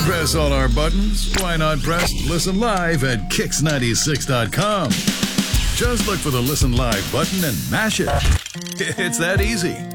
press all our buttons? Why not press listen live at kicks96.com? Just look for the listen live button and mash it. It's that easy.